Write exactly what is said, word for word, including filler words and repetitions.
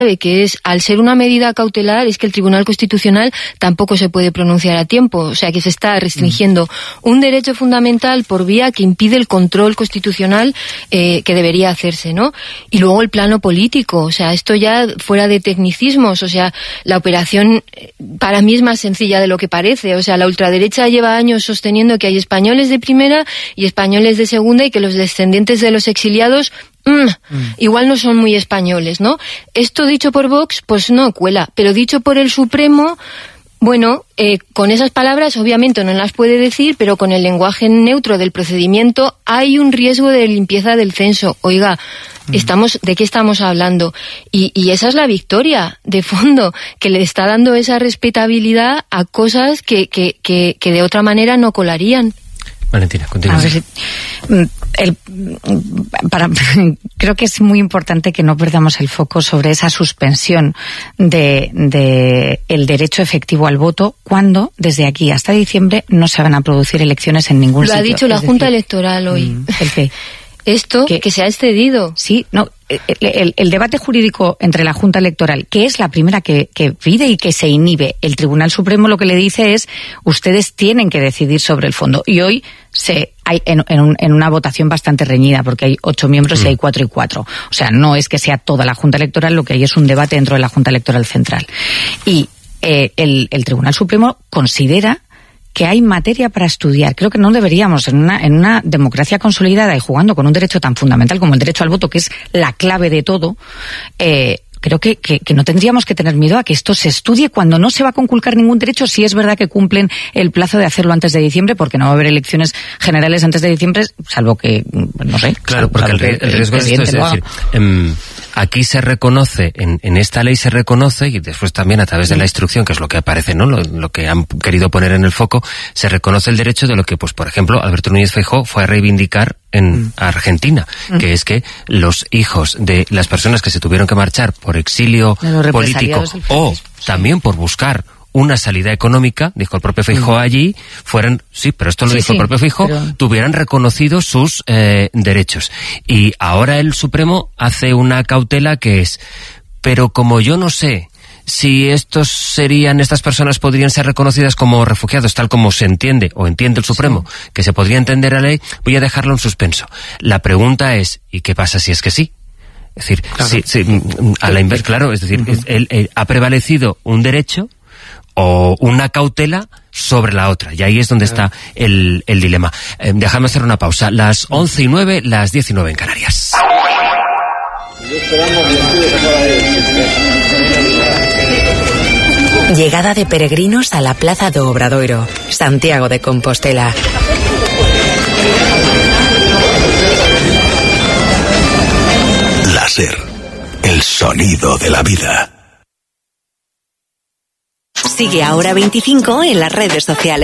que es, al ser una medida cautelar, es que el Tribunal Constitucional tampoco se puede pronunciar a tiempo, o sea que se está restringiendo mm. un derecho fundamental por vía que impide el control constitucional eh, que debería hacerse, ¿no? Y luego el plano político, o sea, esto ya fuera de tecnicismos, o sea, la operación para mí es más sencilla de lo que parece, o sea, la ultraderecha lleva años sosteniendo que hay españoles de primera y españoles de segunda y que los descendientes de los exiliados Mm, mm. igual no son muy españoles, ¿no? Esto dicho por Vox, pues no cuela, pero dicho por el Supremo, bueno, eh, con esas palabras obviamente no las puede decir, pero con el lenguaje neutro del procedimiento hay un riesgo de limpieza del censo. Oiga, mm. estamos, ¿de qué estamos hablando? Y, y esa es la victoria, de fondo, que le está dando esa respetabilidad a cosas que, que, que, que de otra manera no colarían. Valentina, continúa. A ver, el, para, creo que es muy importante que no perdamos el foco sobre esa suspensión de, de el derecho efectivo al voto cuando desde aquí hasta diciembre no se van a producir elecciones en ningún sitio. Lo ha dicho la Junta Electoral hoy. ¿El qué? Esto que, que se ha excedido. Sí, no, el, el, el debate jurídico entre la Junta Electoral, que es la primera que, que pide y que se inhibe, el Tribunal Supremo lo que le dice es, ustedes tienen que decidir sobre el fondo. Y hoy se hay en, en, un, en una votación bastante reñida, porque hay ocho miembros mm. y hay cuatro y cuatro. O sea, no es que sea toda la Junta Electoral, lo que hay es un debate dentro de la Junta Electoral Central. Y eh, el, el Tribunal Supremo considera que hay materia para estudiar. Creo que no deberíamos, en una, en una democracia consolidada y jugando con un derecho tan fundamental como el derecho al voto, que es la clave de todo, eh, creo que, que, que no tendríamos que tener miedo a que esto se estudie cuando no se va a conculcar ningún derecho, si es verdad que cumplen el plazo de hacerlo antes de diciembre, porque no va a haber elecciones generales antes de diciembre, salvo que, no sé. Claro, porque el, el riesgo de esto es decir, um, aquí se reconoce, en, en esta ley se reconoce, y después también a través de la instrucción, que es lo que aparece, ¿no? Lo, lo que han querido poner en el foco, se reconoce el derecho de lo que, pues, por ejemplo, Alberto Núñez Feijóo fue a reivindicar en mm. Argentina, mm. que es que los hijos de las personas que se tuvieron que marchar por exilio político o también por buscar una salida económica, dijo el propio Feijóo mm. allí, fueran, sí, pero esto lo sí, dijo sí, el propio Feijóo, pero... tuvieran reconocido sus eh, derechos. Y ahora el Supremo hace una cautela que es, pero como yo no sé si estos serían, estas personas podrían ser reconocidas como refugiados, tal como se entiende, o entiende el Supremo, sí. que se podría entender la ley, voy a dejarlo en suspenso. La pregunta es, ¿y qué pasa si es que sí? Es decir, claro. si, si, a la inversa, claro, es decir, uh-huh. el, el, ha prevalecido un derecho o una cautela sobre la otra, y ahí es donde está el, el dilema. Eh, déjame hacer una pausa. Las once y nueve, las diez y nueve en Canarias. Llegada de peregrinos a la Plaza do Obradoiro, Santiago de Compostela. Láser, el sonido de la vida. Sigue Ahora veinticinco en las redes sociales.